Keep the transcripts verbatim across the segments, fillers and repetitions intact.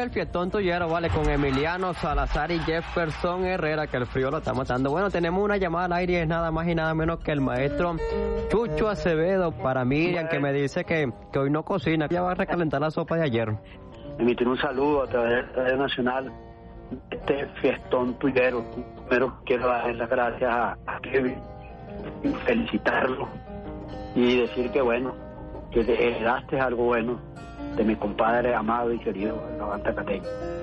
el fiestón tuyero, vale, con Emiliano Salazar y Jefferson Herrera, que el frío lo está matando. Bueno, tenemos una llamada al aire y es nada más y nada menos que el maestro Chucho Acevedo para Miriam, que me dice que, que hoy no cocina, ya va a recalentar la sopa de ayer. Emitir un saludo a través de Radio Nacional, este fiestón tuyero. Primero quiero dar las gracias a, a Kevin, felicitarlo y decir que bueno, que heredaste algo bueno de mi compadre amado y querido, Gabán Tacateño.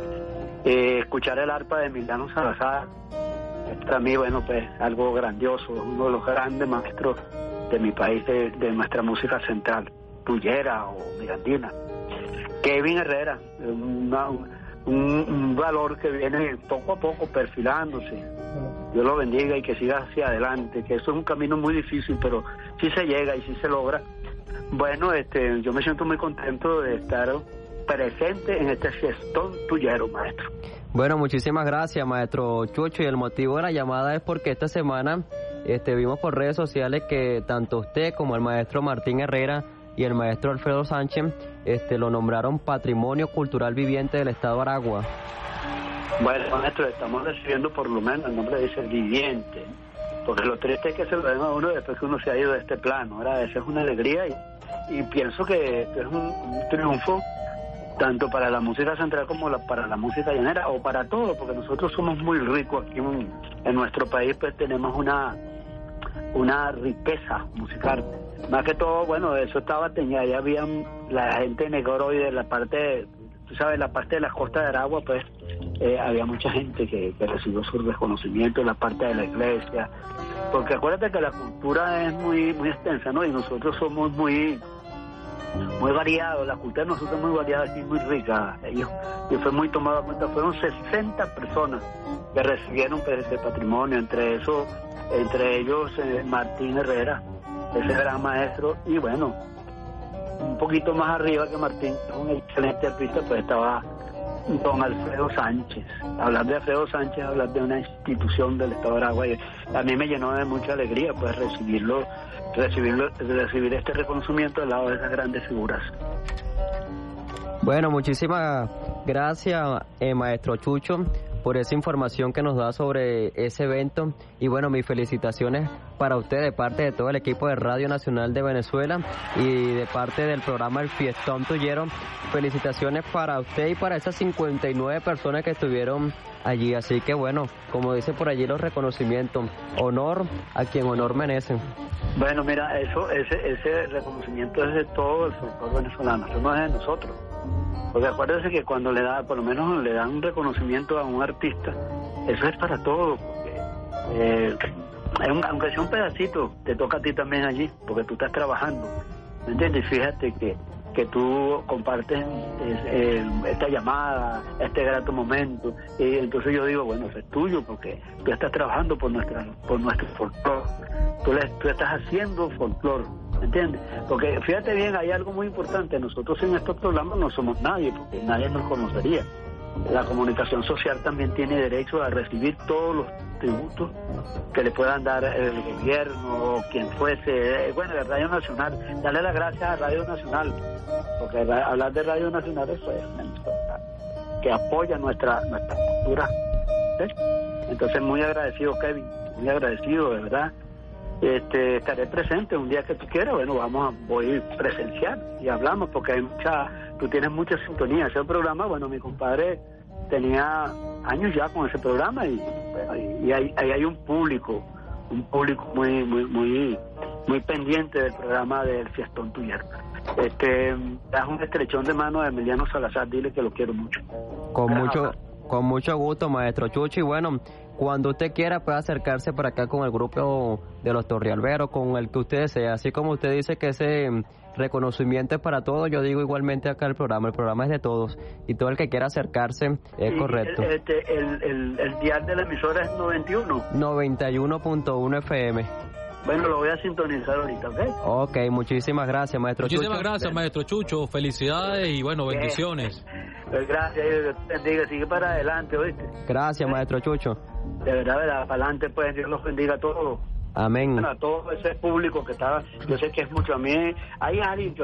Eh, escuchar el arpa de Emiliano Salazar es para mí, bueno, pues algo grandioso, uno de los grandes maestros de mi país, de, de nuestra música central, tuyera o mirandina. Kevin Herrera, una, un, un valor que viene poco a poco perfilándose. Dios lo bendiga y que siga hacia adelante, que eso es un camino muy difícil, pero sí se llega y sí se logra. Bueno, este, yo me siento muy contento de estar presente en este fiestón tuyero, maestro. Bueno, muchísimas gracias, maestro Chucho, y el motivo de la llamada es porque esta semana este, vimos por redes sociales que tanto usted como el maestro Martín Herrera y el maestro Alfredo Sánchez este, lo nombraron Patrimonio Cultural Viviente del Estado de Aragua. Bueno, maestro, estamos recibiendo por lo menos el nombre de ese viviente, porque lo triste es que se lo den a uno después que uno se ha ido de este plano, ¿verdad? Esa es una alegría y, y pienso que esto es un, un triunfo tanto para la música central como la, para la música llanera, o para todo, porque nosotros somos muy ricos aquí en, en nuestro país, pues tenemos una una riqueza musical. Más que todo, bueno, eso estaba teñida, ya había la gente negroide de la parte, tú sabes, la parte de la costa de Aragua, pues eh, había mucha gente que, que recibió su reconocimiento en la parte de la iglesia, porque acuérdate que la cultura es muy muy extensa, ¿no? Y nosotros somos muy muy variados, la cultura de nosotros es muy variada y muy rica, y, y fue muy tomada en cuenta. Fueron sesenta personas que recibieron pues, ese patrimonio, entre eso, entre ellos eh, Martín Herrera, ese gran maestro, y bueno, un poquito más arriba que Martín, un excelente artista, pues estaba don Alfredo Sánchez. Hablar de Alfredo Sánchez, hablar de una institución del Estado de Aragua, y a mí me llenó de mucha alegría pues recibirlo, recibirlo, recibir este reconocimiento al lado de esas grandes figuras. Bueno, muchísimas gracias, eh, maestro Chucho, por esa información que nos da sobre ese evento. Y bueno, mis felicitaciones para usted de parte de todo el equipo de Radio Nacional de Venezuela y de parte del programa El Fiestón Tuyero. Felicitaciones para usted y para esas cincuenta y nueve personas que estuvieron allí. Así que bueno, como dice por allí los reconocimientos, honor a quien honor merece. Bueno, mira, eso, ese, ese reconocimiento es de todo el folclore venezolano, eso no es de nosotros. Porque acuérdense que cuando le da, por lo menos le dan un reconocimiento a un artista, eso es para todos, porque eh, aunque sea un pedacito, te toca a ti también allí, porque tú estás trabajando, ¿me entiendes? Fíjate que, que tú compartes eh, esta llamada, este grato momento, y entonces yo digo, bueno, eso es tuyo, porque tú estás trabajando por nuestra, por nuestro folclore, tú, le, tú estás haciendo folclore, ¿me entiendes? Porque fíjate bien, hay algo muy importante, nosotros en estos programas no somos nadie, porque nadie nos conocería. La comunicación social también tiene derecho a recibir todos los tributos que le puedan dar el gobierno o quien fuese. Bueno, la Radio Nacional, darle las gracias a Radio Nacional, porque hablar de Radio Nacional es pues, que apoya nuestra nuestra cultura, ¿sí? Entonces muy agradecido, Kevin, muy agradecido, de verdad. Este, estaré presente un día que tú quieras, bueno, vamos a voy presencial y hablamos, porque hay mucha, tú tienes mucha sintonía. Ese programa, bueno, mi compadre tenía años ya con ese programa y, bueno, y ahí, ahí hay un público, un público muy, muy, muy, muy pendiente del programa del Fiestón Tuyero. Este, das un estrechón de mano a Emiliano Salazar, dile que lo quiero mucho. Con mucho, con mucho gusto, maestro Chucho, y bueno, cuando usted quiera puede acercarse por acá con el grupo de los Torrealberos, con el que usted desea. Así como usted dice que ese reconocimiento es para todos, yo digo igualmente acá el programa, el programa es de todos, y todo el que quiera acercarse es sí, correcto. El, este, el, el, el dial de la emisora es noventa y uno. noventa y uno punto uno F M. Bueno, lo voy a sintonizar ahorita, ¿ok? Ok, muchísimas gracias, maestro Muchísimas Chucho. gracias, Bien. maestro Chucho. Felicidades y, bueno, bendiciones. Pues gracias, Dios te bendiga. Sigue para adelante, ¿oíste? Gracias, maestro Chucho. De verdad, de verdad, para adelante, pues, Dios los bendiga a todos. Amén. Bueno, a todo ese público que está, yo sé que es mucho. A mí, hay alguien que